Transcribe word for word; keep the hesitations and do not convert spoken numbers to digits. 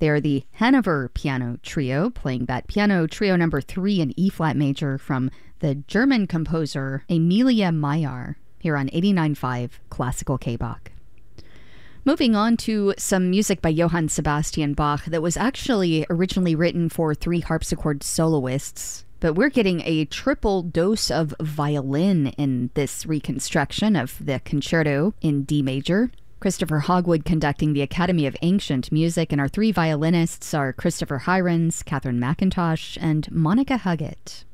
They are the Hanover Piano Trio, playing that Piano Trio number three in E-flat major from the German composer Emilia Mayer, here on eighty-nine point five Classical K-Bach. Moving on to some music by Johann Sebastian Bach that was actually originally written for three harpsichord soloists, but we're getting a triple dose of violin in this reconstruction of the concerto in D major. Christopher Hogwood conducting the Academy of Ancient Music, and our three violinists are Christopher Hirons, Catherine McIntosh, and Monica Huggett.